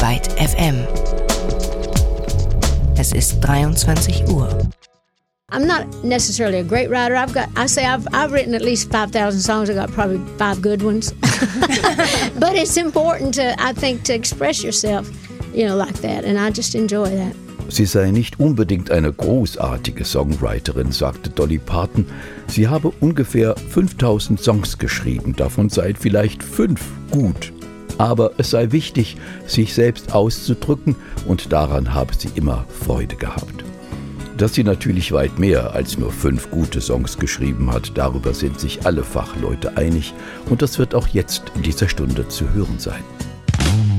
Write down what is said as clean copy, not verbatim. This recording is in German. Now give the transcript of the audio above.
Byte FM. Es ist 23 Uhr. I'm not necessarily a great writer. I've written at least 5,000 songs. I got probably 5 good ones. But it's important to express yourself, like that. And I just enjoy that. Sie sei nicht unbedingt eine großartige Songwriterin, sagte Dolly Parton. Sie habe ungefähr 5.000 Songs geschrieben, davon seien vielleicht 5 gut. Aber es sei wichtig, sich selbst auszudrücken, und daran habe sie immer Freude gehabt. Dass sie natürlich weit mehr als nur 5 gute Songs geschrieben hat, darüber sind sich alle Fachleute einig, und das wird auch jetzt in dieser Stunde zu hören sein.